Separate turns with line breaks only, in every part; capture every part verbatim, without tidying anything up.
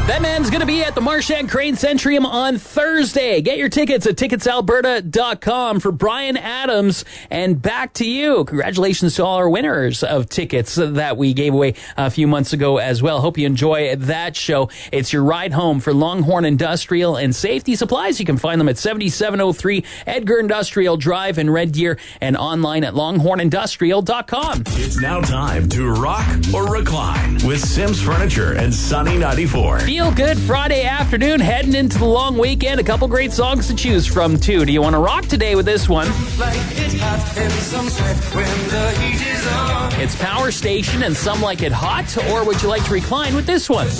That man's going to be at the Marchand Crane Centrium on Thursday. Get your tickets at tickets alberta dot com for Bryan Adams. And back to you. Congratulations to all our winners of tickets that we gave away a few months ago as well. Hope you enjoy that show. It's your ride home for Longhorn Industrial and Safety Supplies. You can find them at seventy-seven oh three Edgar Industrial Drive in Red Deer and online at longhorn industrial dot com.
It's now time to rock or recline with Sims Furniture and Sunny ninety-four.
Feel good Friday afternoon, heading into the long weekend. A couple great songs to choose from, too. Do you want to rock today with this one? It's Power Station and Some Like It Hot, or would you like to recline with this one?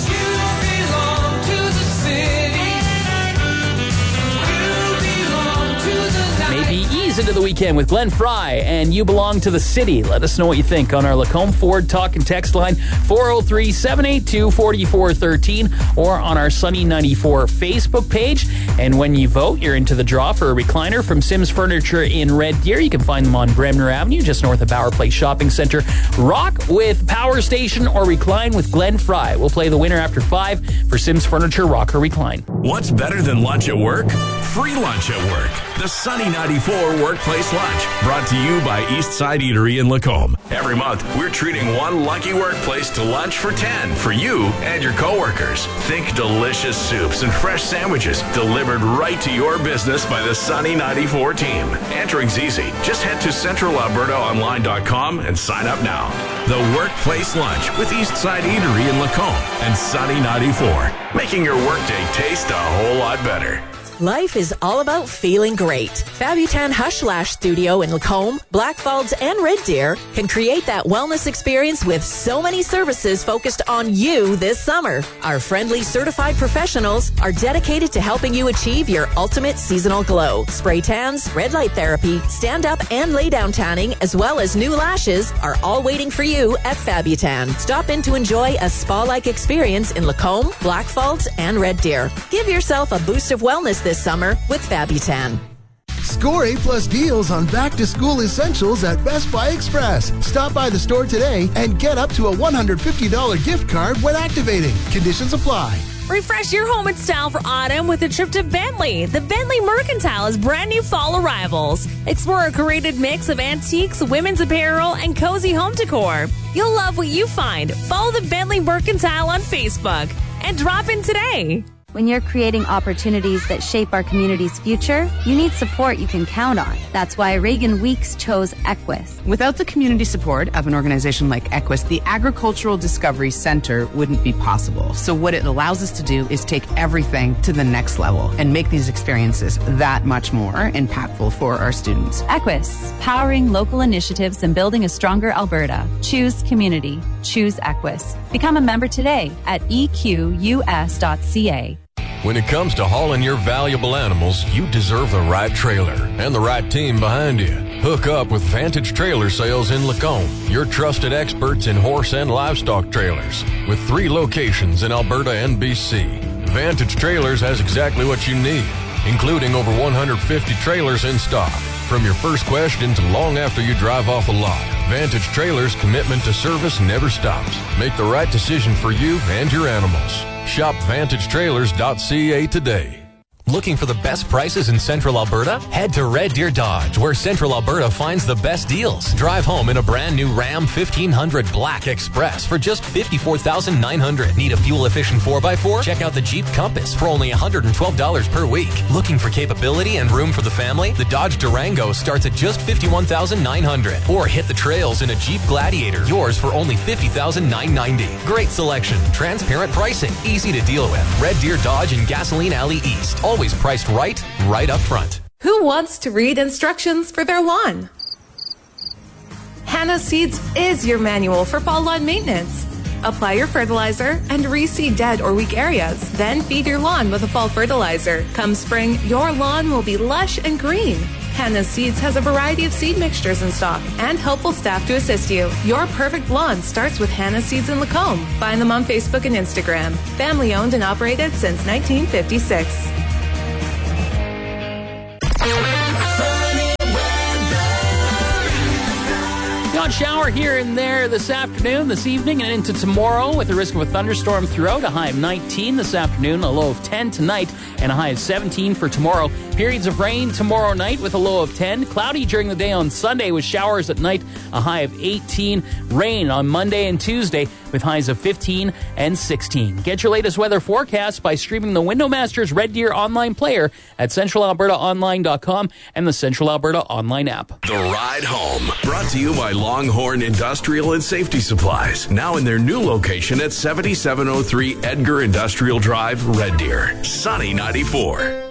Maybe ease into the weekend with Glenn Fry and You Belong to the City. Let us know what you think on our Lacombe Ford talk and text line four oh three, seven eight two, four four one three or on our Sunny ninety-four Facebook page. And when you vote, you're into the draw for a recliner from Sims Furniture in Red Deer. You can find them on Bremner Avenue, just north of Bauer Place Shopping Center. Rock with Power Station or recline with Glenn Fry. We'll play the winner after five for Sims Furniture Rock or Recline.
What's better than lunch at work? Free lunch at work. The Sunny ninety-four Workplace Lunch, brought to you by Eastside Eatery in Lacombe. Every month, we're treating one lucky workplace to lunch for ten for you and your coworkers. Think delicious soups and fresh sandwiches delivered right to your business by the Sunny ninety-four team. Entering's easy. Just head to central alberta online dot com and sign up now. The Workplace Lunch with Eastside Eatery in Lacombe and Sunny ninety-four, making your workday taste a whole lot better.
Life is all about feeling great. Fabutan Hush Lash Studio in Lacombe, Blackfalds, and Red Deer can create that wellness experience with so many services focused on you this summer. Our friendly certified professionals are dedicated to helping you achieve your ultimate seasonal glow. Spray tans, red light therapy, stand-up and lay-down tanning, as well as new lashes are all waiting for you at Fabutan. Stop in to enjoy a spa-like experience in Lacombe, Blackfalds, and Red Deer. Give yourself a boost of wellness this summer with Fabutan.
Score A-plus deals on back-to-school essentials at Best Buy Express. Stop by the store today and get up to a one hundred fifty dollars gift card when activating. Conditions apply.
Refresh your home in style for autumn with a trip to Bentley. The Bentley Mercantile is brand new fall arrivals. Explore a curated mix of antiques, women's apparel, and cozy home decor. You'll love what you find. Follow the Bentley Mercantile on Facebook and drop in today.
When you're creating opportunities that shape our community's future, you need support you can count on. That's why Reagan Weeks chose Equus.
Without the community support of an organization like Equus, the Agricultural Discovery Center wouldn't be possible. So what it allows us to do is take everything to the next level and make these experiences that much more impactful for our students.
Equus, powering local initiatives and building a stronger Alberta. Choose community. Choose Equus. Become a member today at e q u s dot c a.
When it comes to hauling your valuable animals, you deserve the right trailer and the right team behind you. Hook up with Vantage Trailer Sales in Lacombe, your trusted experts in horse and livestock trailers, with three locations in Alberta and B C. Vantage Trailers has exactly what you need, including over one hundred fifty trailers in stock. From your first question to long after you drive off a lot, Vantage Trailers' commitment to service never stops. Make the right decision for you and your animals. Shop vantage trailers dot c a today.
Looking for the best prices in Central Alberta? Head to Red Deer Dodge, where Central Alberta finds the best deals. Drive home in a brand new Ram fifteen hundred Black Express for just fifty-four thousand nine hundred dollars. Need a fuel-efficient four by four? Check out the Jeep Compass for only one hundred twelve dollars per week. Looking for capability and room for the family? The Dodge Durango starts at just fifty-one thousand nine hundred dollars. Or hit the trails in a Jeep Gladiator, yours for only fifty thousand nine hundred ninety dollars. Great selection, transparent pricing, easy to deal with. Red Deer Dodge in Gasoline Alley East. Always priced right, right up front.
Who wants to read instructions for their lawn? Hannah Seeds is your manual for fall lawn maintenance. Apply your fertilizer and reseed dead or weak areas. Then feed your lawn with a fall fertilizer. Come spring, your lawn will be lush and green. Hannah Seeds has a variety of seed mixtures in stock and helpful staff to assist you. Your perfect lawn starts with Hannah Seeds in Lacombe. Find them on Facebook and Instagram. Family owned and operated since nineteen fifty-six.
odd shower here and there this afternoon, this evening, and into tomorrow with the risk of a thunderstorm throughout. A high of nineteen this afternoon, a low of ten tonight, and a high of seventeen for tomorrow. Periods of rain tomorrow night with a low of ten. Cloudy during the day on Sunday with showers at night, a high of eighteen. Rain on Monday and Tuesday with highs of fifteen and sixteen. Get your latest weather forecast by streaming the Windowmasters Red Deer online player at central alberta online dot com and the Central Alberta online app.
The Ride Home, brought to you by Longhorn Industrial and Safety Supplies, now in their new location at seventy-seven oh three Edgar Industrial Drive, Red Deer. Sunny ninety-four.